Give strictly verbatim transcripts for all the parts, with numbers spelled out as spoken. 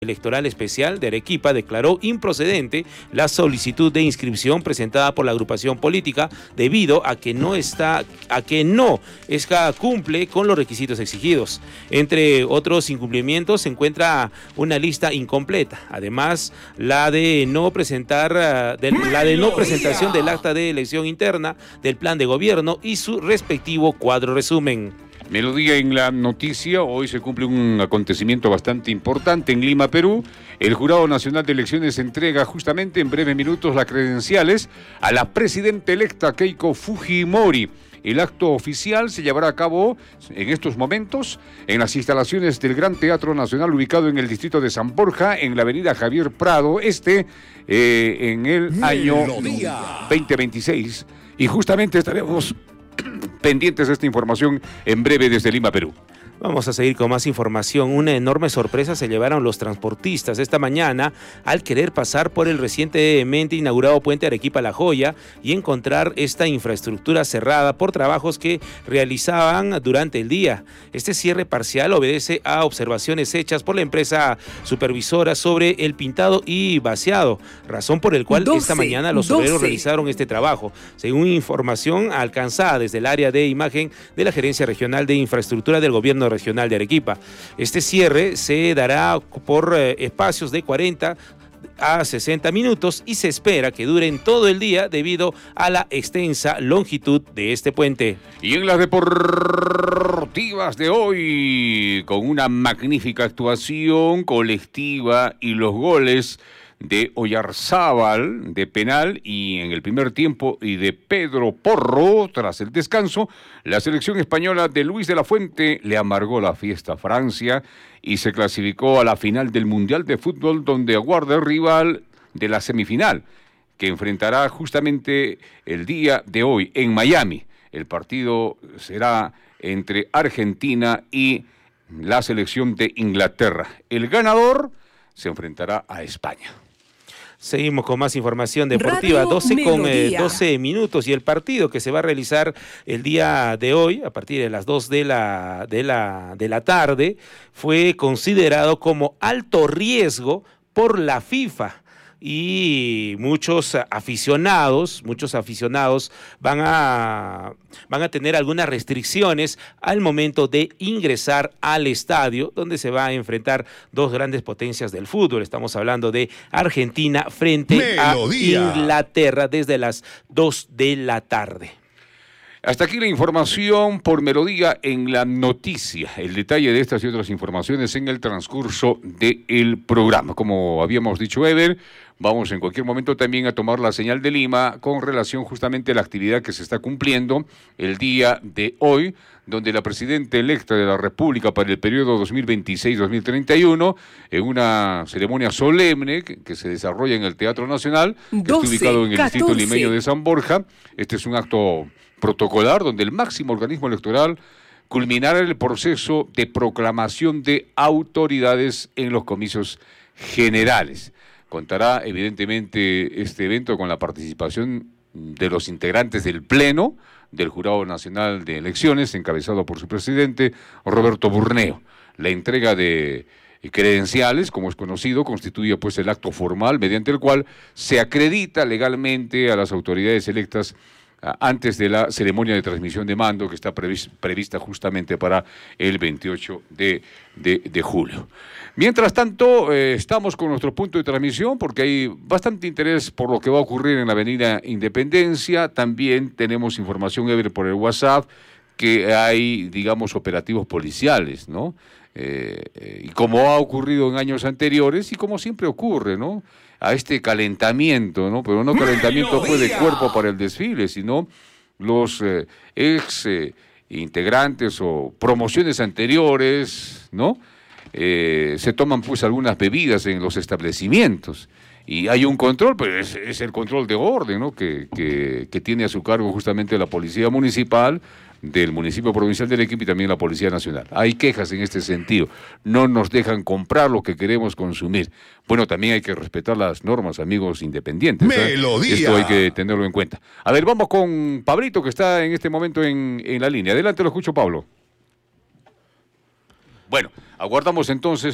Electoral Especial de Arequipa declaró improcedente la solicitud de inscripción presentada por la agrupación política debido a que no está, a que no ESCA cumple con los requisitos exigidos. Entre otros incumplimientos se encuentra una lista incompleta, además la de no presentar de, la de no presentación del acta de elección interna, del plan de gobierno y su respectivo cuadro resumen. Melodía en la noticia. Hoy se cumple un acontecimiento bastante importante en Lima, Perú. El Jurado Nacional de Elecciones entrega justamente en breves minutos las credenciales a la presidenta electa Keiko Fujimori. El acto oficial se llevará a cabo en estos momentos en las instalaciones del Gran Teatro Nacional ubicado en el distrito de San Borja, en la avenida Javier Prado, este eh, en el año veinte veintiséis. Y justamente estaremos pendientes de esta información en breve desde Lima, Perú. Vamos a seguir con más información. Una enorme sorpresa se llevaron los transportistas esta mañana al querer pasar por el recientemente inaugurado puente Arequipa-La Joya y encontrar esta infraestructura cerrada por trabajos que realizaban durante el día. Este cierre parcial obedece a observaciones hechas por la empresa supervisora sobre el pintado y vaciado, razón por el cual doce, esta mañana los doce obreros realizaron este trabajo, según información alcanzada desde el área de imagen de la Gerencia Regional de Infraestructura del Gobierno Regional de Arequipa. Este cierre se dará por eh, espacios de cuarenta a sesenta minutos y se espera que duren todo el día debido a la extensa longitud de este puente. Y en las deportivas de hoy, con una magnífica actuación colectiva y los goles de Oyarzábal de penal y en el primer tiempo y de Pedro Porro tras el descanso, la selección española de Luis de la Fuente le amargó la fiesta a Francia y se clasificó a la final del Mundial de Fútbol, donde aguarda el rival de la semifinal que enfrentará justamente el día de hoy en Miami. El partido será entre Argentina y la selección de Inglaterra. El ganador se enfrentará a España. Seguimos con más información deportiva, doce con eh, doce minutos, y el partido que se va a realizar el día de hoy, a partir de las dos de la, de la, de la tarde, fue considerado como alto riesgo por la FIFA. Y muchos aficionados, muchos aficionados van a, van a tener algunas restricciones al momento de ingresar al estadio, donde se va a enfrentar dos grandes potencias del fútbol. Estamos hablando de Argentina frente Melodía. a Inglaterra desde las dos de la tarde. Hasta aquí la información por Melodía en la noticia. El detalle de estas y otras informaciones en el transcurso del programa. Como habíamos dicho, Ever, vamos en cualquier momento también a tomar la señal de Lima con relación justamente a la actividad que se está cumpliendo el día de hoy, donde la presidenta electa de la República para el periodo dos mil veintiséis a dos mil treinta y uno, en una ceremonia solemne que, que se desarrolla en el Teatro Nacional, que doce, está ubicado en el catorce. Distrito limeño de San Borja. Este es un acto protocolar donde el máximo organismo electoral culminará el proceso de proclamación de autoridades en los comicios generales. Contará evidentemente este evento con la participación de los integrantes del Pleno del Jurado Nacional de Elecciones, encabezado por su presidente Roberto Burneo. La entrega de credenciales, como es conocido, constituye pues el acto formal mediante el cual se acredita legalmente a las autoridades electas antes de la ceremonia de transmisión de mando que está previs, prevista justamente para el veintiocho de julio. Mientras tanto, eh, estamos con nuestro punto de transmisión porque hay bastante interés por lo que va a ocurrir en la Avenida Independencia. También tenemos información, Ever, por el WhatsApp, que hay, digamos, operativos policiales, ¿no? Eh, eh, y como ha ocurrido en años anteriores y como siempre ocurre, ¿no? A este calentamiento, ¿no? Pero no calentamiento fue de cuerpo para el desfile, sino los eh, ex eh, integrantes o promociones anteriores, ¿no? Eh, se toman pues algunas bebidas en los establecimientos y hay un control, pero es, es el control de orden, ¿no? que, que, que tiene a su cargo justamente la Policía Municipal del municipio provincial de Arequipa y también la Policía Nacional. Hay quejas en este sentido, no nos dejan comprar lo que queremos consumir. Bueno, también hay que respetar las normas, amigos independientes. Melodía. ¿eh? Esto hay que tenerlo en cuenta. A ver, vamos con Pablito, que está en este momento en, en la línea. Adelante, lo escucho, Pablo. Bueno, aguardamos entonces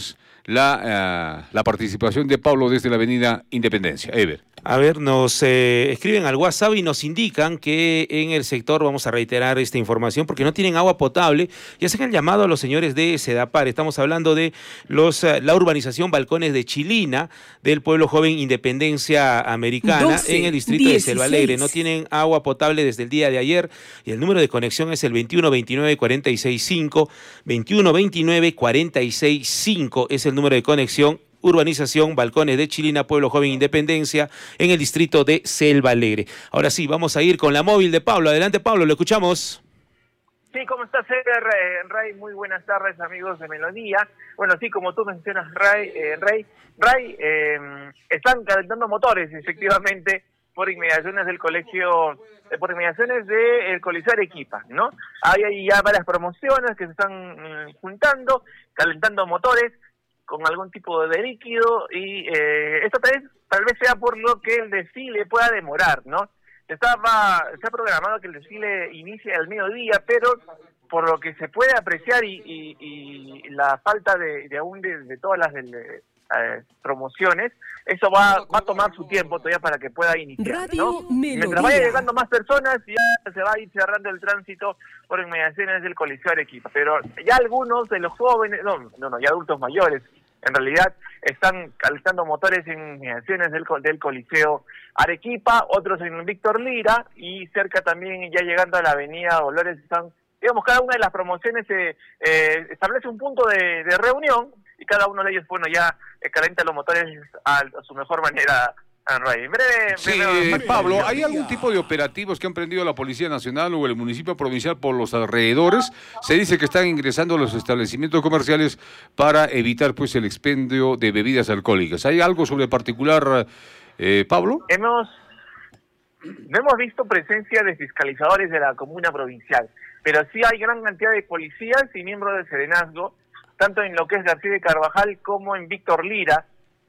la, uh, la participación de Pablo desde la avenida Independencia. Ever. A ver, nos eh, escriben al WhatsApp y nos indican que en el sector, vamos a reiterar esta información, porque no tienen agua potable, y hacen el llamado a los señores de Sedapar. Estamos hablando de los uh, la urbanización Balcones de Chilina, del pueblo joven Independencia Americana, doce, en el distrito dieciséis. De Selva Alegre. No tienen agua potable desde el día de ayer, y el número de conexión es el veintiuno veintinueve cuarenta y seis cinco, veintiuno veintinueve cuarenta y seis cinco es el número de conexión. Urbanización Balcones de Chilina, Pueblo Joven Independencia, en el distrito de Selva Alegre. Ahora sí, vamos a ir con la móvil de Pablo. Adelante, Pablo, lo escuchamos. Sí, ¿cómo estás, Ray? Muy buenas tardes, amigos de Melodía. Bueno, sí, como tú mencionas, Ray, eh, Ray, Ray eh, están calentando motores, efectivamente, por inmediaciones del colegio, eh, por inmediaciones del Coliseo Arequipa, ¿no? Hay, hay ya varias promociones que se están mm, juntando, calentando motores con algún tipo de líquido, y eh, esto tal vez, tal vez sea por lo que el desfile pueda demorar, ¿no? Estaba, se ha programado que el desfile inicie al mediodía, pero por lo que se puede apreciar y, y, y la falta de, de aún de, de todas las de, de, eh, promociones, eso va, va a tomar su tiempo todavía para que pueda iniciar, ¿no? Mientras vaya llegando más personas, ya se va a ir cerrando el tránsito por inmediaciones del Coliseo Arequipa. Pero ya algunos de los jóvenes, no, no, no ya adultos mayores, en realidad están calentando motores en inmediaciones del, del Coliseo Arequipa, otros en Víctor Lira, y cerca también, ya llegando a la avenida Dolores, están, digamos, cada una de las promociones eh, eh, establece un punto de, de reunión, y cada uno de ellos, bueno, ya eh, calienta los motores a, a su mejor manera. En breve, sí, breve, Pablo, ¿hay algún tipo de operativos que han prendido la Policía Nacional o el municipio provincial por los alrededores? Se dice que están ingresando a los establecimientos comerciales para evitar pues el expendio de bebidas alcohólicas. ¿Hay algo sobre particular, eh, Pablo? Hemos, no hemos visto presencia de fiscalizadores de la comuna provincial, pero sí hay gran cantidad de policías y miembros del Serenazgo, tanto en lo que es García de Carvajal como en Víctor Lira,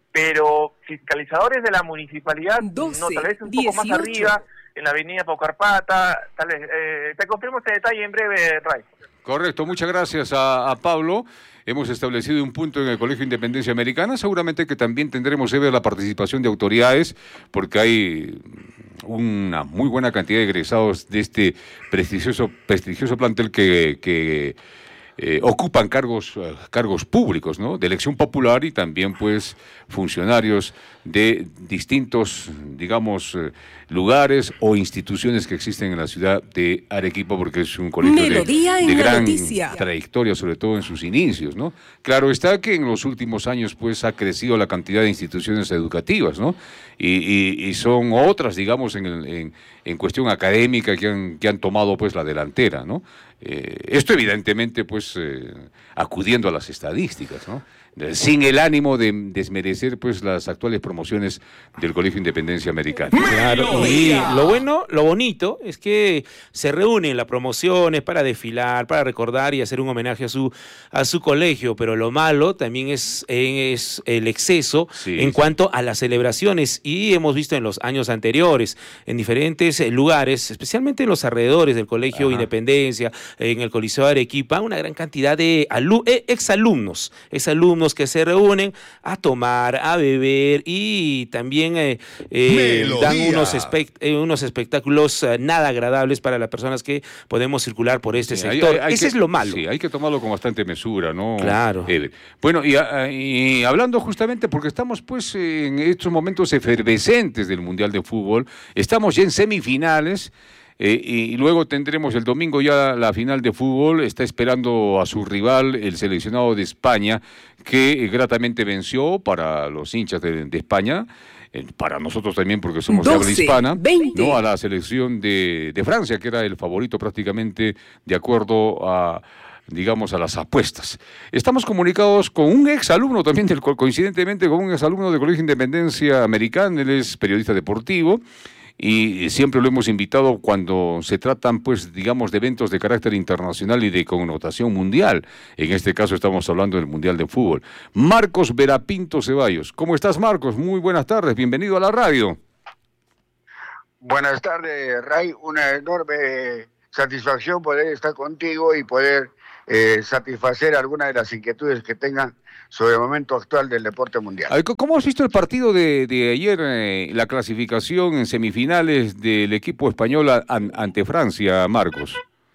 pero fiscalizadores de la municipalidad, doce, no, tal vez un dieciocho. Poco más arriba, en la avenida Paucarpata, tal vez, eh, te confirmo este detalle en breve, Ray. Correcto, muchas gracias a, a Pablo. Hemos establecido un punto en el Colegio Independencia Americana, seguramente que también tendremos que ver la participación de autoridades, porque hay una muy buena cantidad de egresados de este prestigioso, prestigioso plantel que... que Eh, ocupan cargos uh, cargos públicos, ¿no? De elección popular, y también pues funcionarios de distintos, digamos, eh, lugares o instituciones que existen en la ciudad de Arequipa, porque es un colegio de, de gran noticia. Trayectoria, sobre todo en sus inicios, ¿no? Claro está que en los últimos años pues ha crecido la cantidad de instituciones educativas, ¿no? Y, y, y son otras, digamos, en, el, en, en cuestión académica que han, que han tomado pues la delantera, ¿no? Eh, esto evidentemente pues eh, acudiendo a las estadísticas, ¿no? Sin el ánimo de desmerecer pues las actuales promociones del Colegio Independencia Americana. Claro, y lo bueno, lo bonito es que se reúnen las promociones para desfilar, para recordar y hacer un homenaje a su a su colegio, pero lo malo también es, es el exceso sí, en sí. cuanto a las celebraciones, y hemos visto en los años anteriores, en diferentes lugares, especialmente en los alrededores del Colegio Ajá. Independencia, en el Coliseo de Arequipa, una gran cantidad de alu exalumnos, exalumnos que se reúnen a tomar, a beber, y también eh, eh, dan unos, espect eh, unos espectáculos eh, nada agradables para las personas que podemos circular por este sí, sector. Hay, hay, hay Ese que, es lo malo. Sí, hay que tomarlo con bastante mesura, ¿no? Claro. Eh, bueno, y, y hablando justamente, porque estamos pues en estos momentos efervescentes del Mundial de Fútbol, estamos ya en semifinales. Eh, y luego tendremos el domingo ya la final de fútbol. Está esperando a su rival, el seleccionado de España, que eh, gratamente venció para los hinchas de, de España, eh, para nosotros también porque somos doce, de habla hispana, veinte. ¿No? A la selección de, de Francia, que era el favorito prácticamente de acuerdo a, digamos, a las apuestas. Estamos comunicados con un exalumno también, del, coincidentemente con un exalumno del Colegio Independencia Americana. Él es periodista deportivo, y siempre lo hemos invitado cuando se tratan, pues, digamos, de eventos de carácter internacional y de connotación mundial. En este caso estamos hablando del Mundial de Fútbol. Marcos Verapinto Ceballos. ¿Cómo estás, Marcos? Muy buenas tardes, bienvenido a la radio. Buenas tardes, Ray. Una enorme satisfacción poder estar contigo y poder eh, satisfacer algunas de las inquietudes que tengan sobre el momento actual del deporte mundial. ¿Cómo has visto el partido de, de ayer, eh, la clasificación en semifinales del equipo español a, an, ante Francia, Marcos?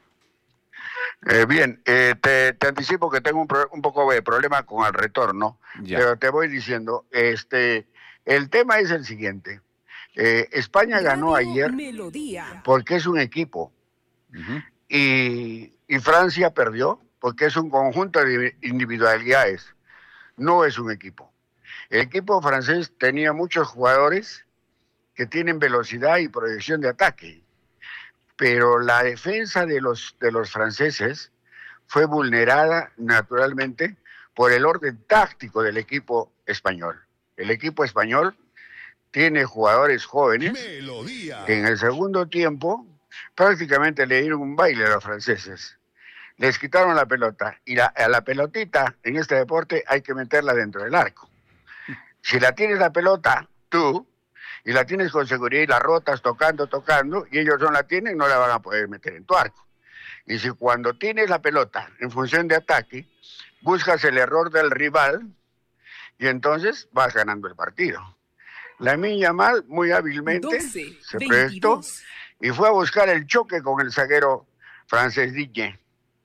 Eh, bien, eh, te, te anticipo que tengo un, pro, un poco de problema con el retorno, ya. Pero te voy diciendo, este, el tema es el siguiente. Eh, España ganó ayer porque es un equipo. Uh-huh. y, y Francia perdió porque es un conjunto de individualidades, no es un equipo. El equipo francés tenía muchos jugadores que tienen velocidad y proyección de ataque, pero la defensa de los, de los franceses fue vulnerada naturalmente por el orden táctico del equipo español. El equipo español tiene jugadores jóvenes que en el segundo tiempo prácticamente le dieron un baile a los franceses. Les quitaron la pelota y la, a la pelotita en este deporte hay que meterla dentro del arco. Si la tienes la pelota tú y la tienes con seguridad y la rotas tocando, tocando y ellos no la tienen, no la van a poder meter en tu arco. Y si cuando tienes la pelota en función de ataque, buscas el error del rival y entonces vas ganando el partido. Lamine Yamal muy hábilmente doce, se proyectó y fue a buscar el choque con el zaguero francés Digne.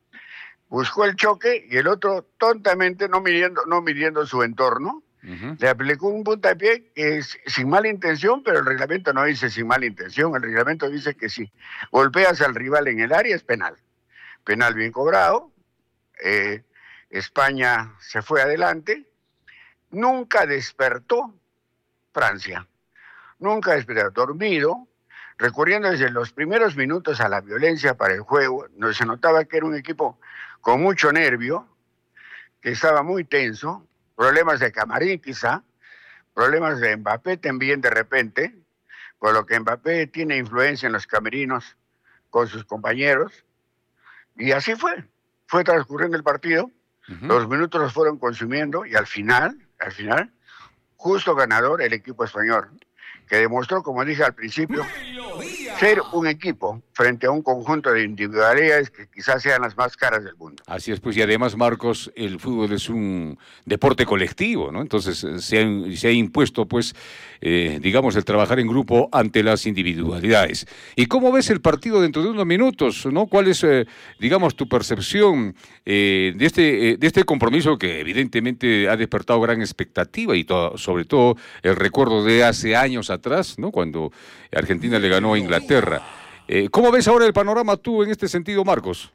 Buscó el choque y el otro tontamente, no midiendo, no midiendo su entorno, uh-huh. le aplicó un puntapié que es sin mala intención, pero el reglamento no dice sin mala intención, el reglamento dice que si golpeas al rival en el área es penal. Penal bien cobrado, eh, España se fue adelante, nunca despertó Francia, nunca despertó, dormido, recurriendo desde los primeros minutos a la violencia para el juego, donde se notaba que era un equipo con mucho nervio, que estaba muy tenso, problemas de camarín quizá, problemas de Mbappé también de repente, por lo que Mbappé tiene influencia en los camerinos con sus compañeros, y así fue, fue transcurriendo el partido, uh-huh. los minutos los fueron consumiendo, y al final, al final, justo ganador el equipo español, que demostró, como dije al principio, ser un equipo frente a un conjunto de individualidades que quizás sean las más caras del mundo. Así es, pues, y además, Marcos, el fútbol es un deporte colectivo, ¿no? Entonces se ha, se ha impuesto, pues, eh, digamos, el trabajar en grupo ante las individualidades. ¿Y cómo ves el partido dentro de unos minutos, ¿no? ¿Cuál es, eh, digamos, tu percepción eh, de, este, eh, de este compromiso que evidentemente ha despertado gran expectativa y todo, sobre todo el recuerdo de hace años atrás, ¿no? Cuando Argentina le ganó a Inglaterra. Eh, ¿Cómo ves ahora el panorama tú en este sentido, Marcos?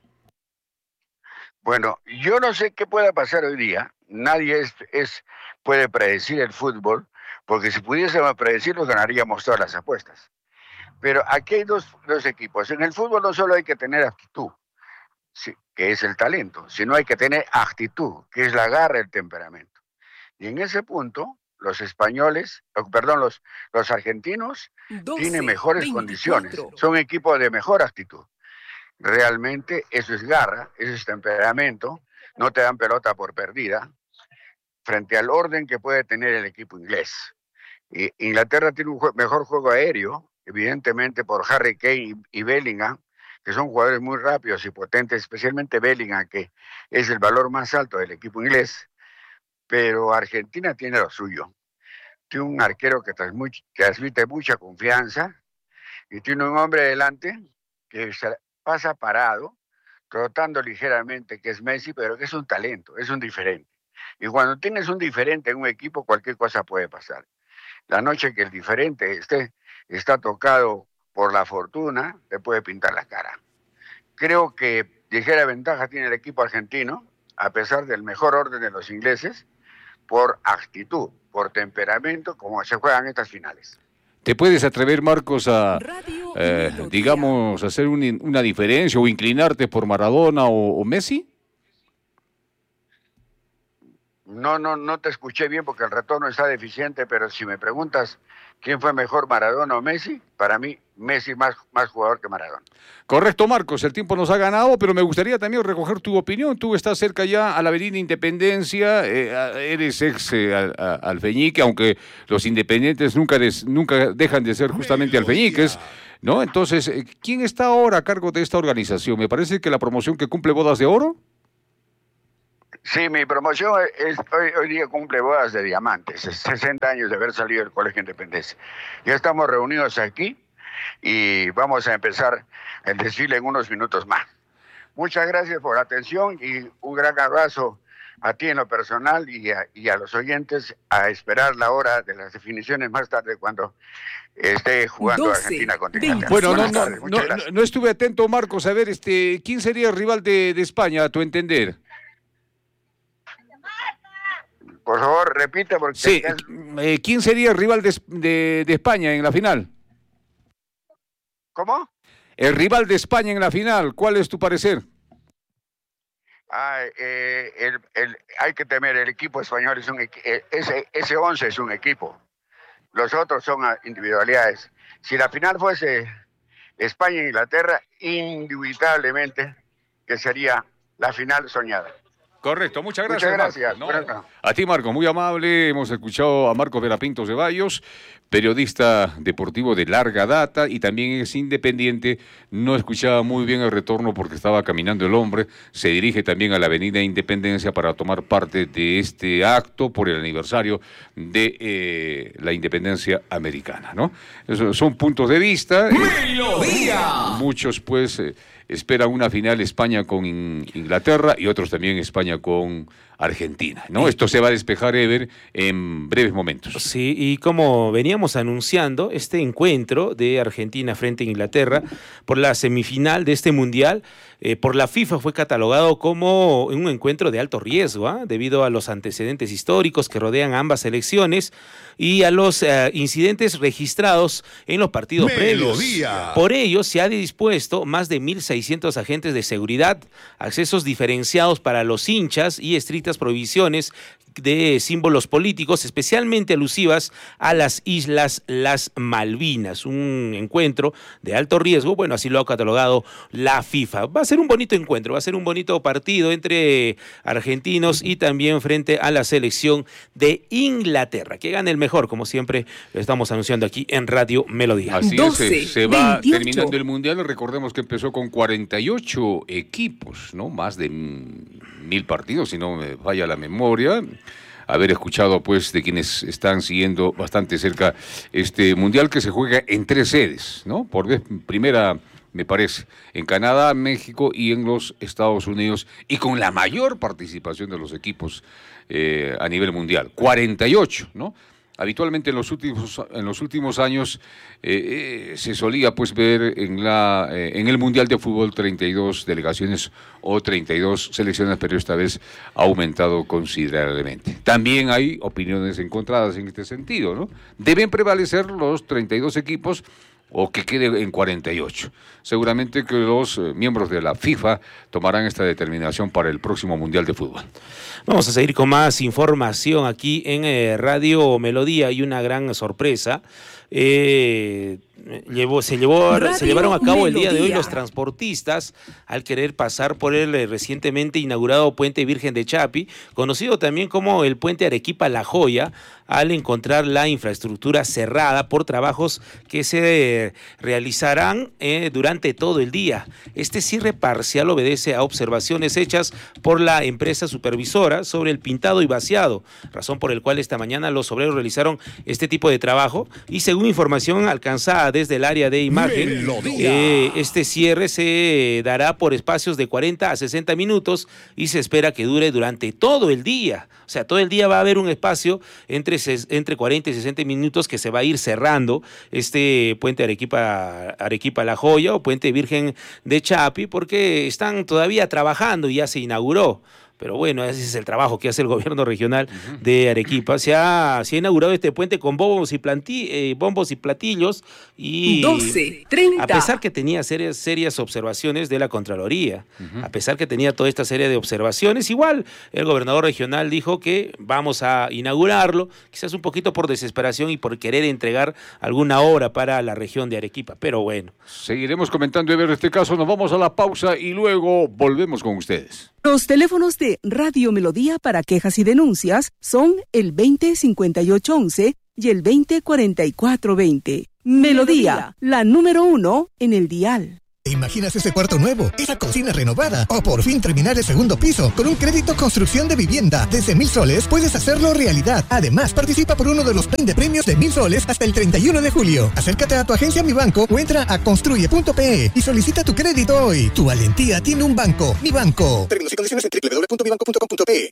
Bueno, yo no sé qué pueda pasar hoy día. Nadie es, es, puede predecir el fútbol, porque si pudiésemos predecirlo ganaríamos todas las apuestas. Pero aquí hay dos, dos equipos. En el fútbol no solo hay que tener actitud, sí, que es el talento, sino hay que tener actitud, que es la garra, el temperamento. Y en ese punto, los españoles, perdón, los, los argentinos doce, tienen mejores veinticuatro condiciones, son equipos de mejor actitud. Realmente eso es garra, eso es temperamento, no te dan pelota por perdida, frente al orden que puede tener el equipo inglés. Y Inglaterra tiene un jue- mejor juego aéreo, evidentemente por Harry Kane y, y Bellingham, que son jugadores muy rápidos y potentes, especialmente Bellingham, que es el valor más alto del equipo inglés. Pero Argentina tiene lo suyo. Tiene un arquero que transmite, que transmite mucha confianza y tiene un hombre delante que se pasa parado, trotando ligeramente, que es Messi, pero que es un talento, es un diferente. Y cuando tienes un diferente en un equipo, cualquier cosa puede pasar. La noche que el diferente esté, está tocado por la fortuna, te puede pintar la cara. Creo que ligera ventaja tiene el equipo argentino, a pesar del mejor orden de los ingleses, por actitud, por temperamento, como se juegan estas finales. ¿Te puedes atrever, Marcos, a, eh, digamos, hacer un, una diferencia o inclinarte por Maradona o, o Messi? No, no, no te escuché bien porque el retorno está deficiente, pero si me preguntas quién fue mejor, Maradona o Messi, para mí Messi más, más jugador que Maradona. Correcto, Marcos, el tiempo nos ha ganado, pero me gustaría también recoger tu opinión. Tú estás cerca ya a la avenida Independencia, eh, eres ex eh, alfeñique, aunque los independientes nunca, des, nunca dejan de ser justamente alfeñiques, ¿no? Entonces, ¿quién está ahora a cargo de esta organización? Me parece que la promoción que cumple Bodas de Oro. Sí, mi promoción es, hoy, hoy día cumple bodas de diamantes, sesenta años de haber salido del Colegio Independencia. Ya estamos reunidos aquí y vamos a empezar el desfile en unos minutos más. Muchas gracias por la atención y un gran abrazo a ti en lo personal y a, y a los oyentes, a esperar la hora de las definiciones más tarde cuando esté jugando doce, Argentina contra Inglaterra. Bueno, no, no, no, no, no estuve atento, Marcos, a ver, este, ¿quién sería el rival de, de España, a tu entender? Por favor, repita porque... Sí, eh, ¿quién sería el rival de, de, de España en la final? ¿Cómo? El rival de España en la final, ¿cuál es tu parecer? Ah, eh, el, el, hay que temer, el equipo español es un ese, ese once es un equipo, los otros son individualidades. Si la final fuese España e Inglaterra, indubitablemente que sería la final soñada. Correcto, muchas gracias. Muchas gracias. No, a ti, Marco, muy amable. Hemos escuchado a Marcos Verapinto Ceballos, periodista deportivo de larga data y también es independiente. No escuchaba muy bien el retorno porque estaba caminando el hombre. Se dirige también a la Avenida Independencia para tomar parte de este acto por el aniversario de eh, la independencia americana, ¿no? Eso son puntos de vista. ¡Melodía! Muchos, pues... Eh, esperan una final España con Inglaterra y otros también España con Argentina, ¿no? Esto se va a despejar, Ever, en breves momentos. Sí, y como veníamos anunciando, este encuentro de Argentina frente a Inglaterra por la semifinal de este Mundial, eh, por la FIFA fue catalogado como un encuentro de alto riesgo, ¿eh? debido a los antecedentes históricos que rodean a ambas selecciones y a los eh, incidentes registrados en los partidos Melodía. previos. Por ello, se ha dispuesto más de mil seiscientos agentes de seguridad, accesos diferenciados para los hinchas y estrictas prohibiciones de símbolos políticos, especialmente alusivas a las Islas Las Malvinas. Un encuentro de alto riesgo, bueno, así lo ha catalogado la FIFA. Va a ser un bonito encuentro, va a ser un bonito partido entre argentinos y también frente a la selección de Inglaterra. Que gane el mejor, como siempre lo estamos anunciando aquí en Radio Melodía. Así doce, es, se, se va veintiocho. terminando el Mundial. Recordemos que empezó con cuarenta y ocho equipos, ¿no? Más de mil partidos, si no me falla la memoria. Haber escuchado, pues, de quienes están siguiendo bastante cerca este Mundial que se juega en tres sedes, ¿no? Por vez primera, me parece, en Canadá, México y en los Estados Unidos, y con la mayor participación de los equipos eh, a nivel mundial, cuarenta y ocho, ¿no? Habitualmente en los últimos en los últimos años eh, eh, se solía pues ver en la eh, en el Mundial de Fútbol treinta y dos delegaciones o treinta y dos selecciones, pero esta vez ha aumentado considerablemente. También hay opiniones encontradas en este sentido, ¿no? Deben prevalecer los treinta y dos equipos o que quede en cuarenta y ocho. Seguramente que los eh, miembros de la FIFA tomarán esta determinación para el próximo Mundial de Fútbol. Vamos a seguir con más información aquí en eh, Radio Melodía y una gran sorpresa. Eh, llevó, se, llevó, se llevaron a cabo el día de hoy los transportistas al querer pasar por el eh, recientemente inaugurado Puente Virgen de Chapi, conocido también como el Puente Arequipa La Joya, al encontrar la infraestructura cerrada por trabajos que se eh, realizarán eh, durante todo el día. Este cierre parcial obedece a observaciones hechas por la empresa supervisora sobre el pintado y vaciado, razón por el cual esta mañana los obreros realizaron este tipo de trabajo y según información alcanzada desde el área de imagen, eh, este cierre se dará por espacios de cuarenta a sesenta minutos y se espera que dure durante todo el día. O sea, todo el día va a haber un espacio entre, entre cuarenta y sesenta minutos que se va a ir cerrando este puente Arequipa, Arequipa La Joya o puente Virgen de Chapi, porque están todavía trabajando y ya se inauguró. Pero bueno, ese es el trabajo que hace el gobierno regional de Arequipa. Se ha, se ha inaugurado este puente con bombos y, planti, eh, bombos y platillos y doce, treinta. A pesar que tenía serias, serias observaciones de la Contraloría, uh-huh. a pesar que tenía toda esta serie de observaciones, igual el gobernador regional dijo que vamos a inaugurarlo, quizás un poquito por desesperación y por querer entregar alguna obra para la región de Arequipa, pero bueno. Seguiremos comentando y ver este caso, nos vamos a la pausa y luego volvemos con ustedes. Los teléfonos de Radio Melodía para quejas y denuncias son el veinte cincuenta y ocho once y el veinte cuarenta y cuatro veinte. Melodía, la número uno en el dial. imaginas ese cuarto nuevo, esa cocina renovada o por fin terminar el segundo piso? Con un crédito construcción de vivienda desde mil soles puedes hacerlo realidad. Además, participa por uno de los veinte premios de mil soles hasta el treinta y uno de julio. Acércate a tu agencia Mi Banco o entra a construye punto pe y solicita tu crédito hoy. Tu valentía tiene un banco. Mi Banco. Términos y condiciones en doble u doble u doble u punto mi banco punto com punto pe.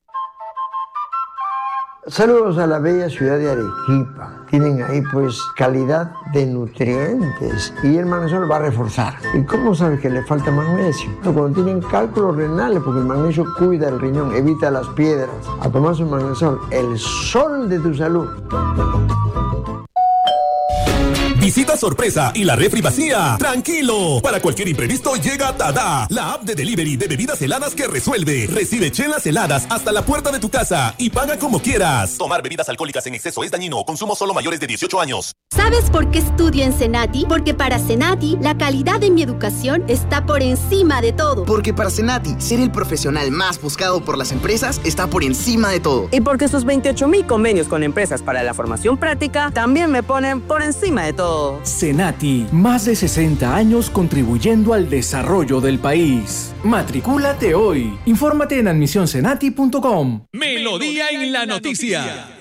Saludos a la bella ciudad de Arequipa. Tienen ahí pues calidad de nutrientes y el magnesio va a reforzar. ¿Y cómo sabes que le falta magnesio? Cuando tienen cálculos renales, porque el magnesio cuida el riñón, evita las piedras. A tomar su magnesol, el sol de tu salud. Visita sorpresa y la refri vacía. ¡Tranquilo! Para cualquier imprevisto llega Tada, la app de delivery de bebidas heladas que resuelve. Recibe chelas heladas hasta la puerta de tu casa y paga como quieras. Tomar bebidas alcohólicas en exceso es dañino. Consumo solo mayores de dieciocho años. ¿Sabes por qué estudio en Senati? Porque para Senati, la calidad de mi educación está por encima de todo. Porque para Senati, ser el profesional más buscado por las empresas está por encima de todo. Y porque sus veintiocho mil convenios con empresas para la formación práctica también me ponen por encima de todo. Senati, más de sesenta años contribuyendo al desarrollo del país. Matricúlate hoy. Infórmate en admisión senati punto com. Melodía en la noticia.